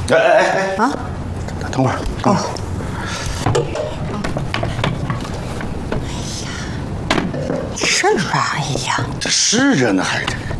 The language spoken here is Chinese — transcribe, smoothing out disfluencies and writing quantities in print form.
啊！等会儿。哦。哎呀， 这湿着呢，还这。